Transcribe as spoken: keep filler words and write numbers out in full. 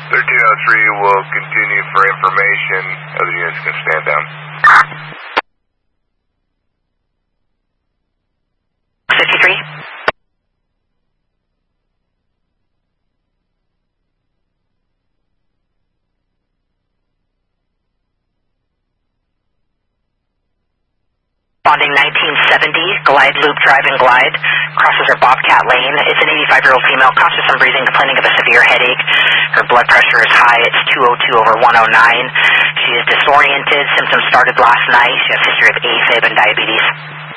thirteen oh three will continue for information. Other units can stand down. fifty-three. Responding nineteen seventy, glide loop, drive and glide. Crosses her Bobcat Lane. It's an eighty-five-year-old female, conscious and breathing, complaining of a severe headache. Her blood pressure is high. It's two oh two over one oh nine. She is disoriented. Symptoms started last night. She has a history of AFib and diabetes.